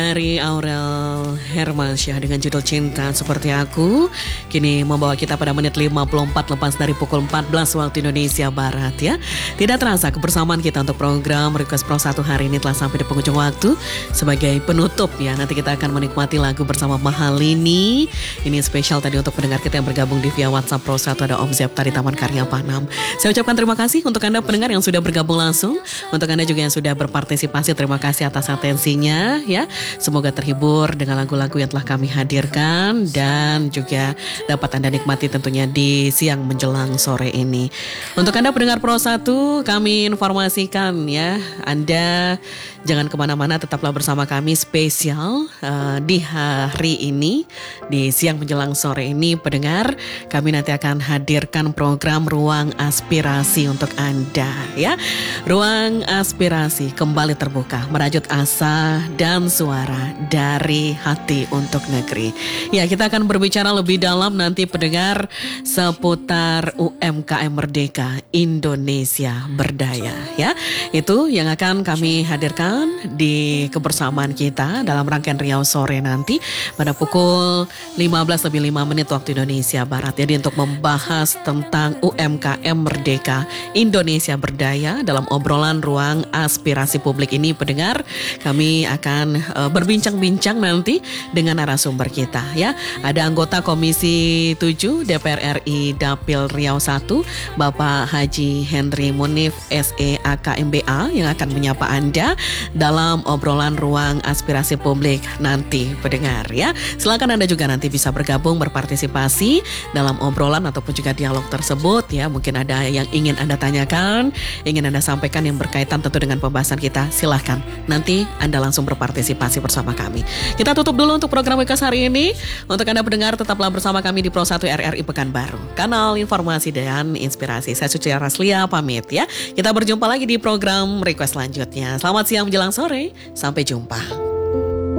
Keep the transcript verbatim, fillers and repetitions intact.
Dari Aurel Hermansyah dengan judul Cinta Seperti Aku kini membawa kita pada menit lima puluh empat lepas dari pukul empat belas waktu Indonesia Barat ya. Tidak terasa kebersamaan kita untuk program Request Pro satu hari ini telah sampai di penghujung waktu. Sebagai penutup ya, nanti kita akan menikmati lagu bersama Mahalini. Ini spesial tadi untuk pendengar kita yang bergabung di via WhatsApp Pro satu, ada Om Zepta di Taman Karya Panam. Saya ucapkan terima kasih untuk Anda pendengar yang sudah bergabung langsung. Untuk Anda juga yang sudah berpartisipasi, terima kasih atas atensinya ya. Semoga terhibur dengan lagu-lagu yang telah kami hadirkan dan juga dapat Anda nikmati tentunya di siang menjelang sore ini. Untuk Anda pendengar Pro satu, kami informasikan ya, Anda jangan kemana-mana, tetaplah bersama kami spesial uh, di hari ini, di siang menjelang sore ini pendengar. Kami nanti akan hadirkan program Ruang Aspirasi untuk Anda ya. Ruang Aspirasi kembali terbuka, merajut asa dan suara dari hati untuk negeri. Ya, kita akan berbicara lebih dalam nanti pendengar seputar U M K M Merdeka Indonesia Berdaya ya. Itu yang akan kami hadirkan di kebersamaan kita dalam rangkaian Riau Sore nanti pada pukul lima belas lebih lima menit waktu Indonesia Barat. Jadi untuk membahas tentang U M K M Merdeka Indonesia Berdaya dalam obrolan Ruang Aspirasi Publik ini pendengar, kami akan uh, berbincang-bincang nanti dengan narasumber kita ya. Ada anggota Komisi tujuh D P R R I Dapil Riau satu, Bapak Haji Henry Munif S E A K M B A yang akan menyapa Anda dalam obrolan Ruang Aspirasi Publik nanti pendengar ya. Silakan Anda juga nanti bisa bergabung berpartisipasi dalam obrolan ataupun juga dialog tersebut ya. Mungkin ada yang ingin Anda tanyakan, ingin Anda sampaikan yang berkaitan tentu dengan pembahasan kita, silahkan nanti Anda langsung berpartisipasi bersama kami. Kita tutup dulu untuk program Request hari ini. Untuk Anda pendengar, tetaplah bersama kami di Pro satu R R I Pekanbaru, kanal informasi dan inspirasi. Saya Suci Raslia pamit ya. Kita berjumpa lagi di program Request selanjutnya. Selamat siang menjelang sore, sampai jumpa.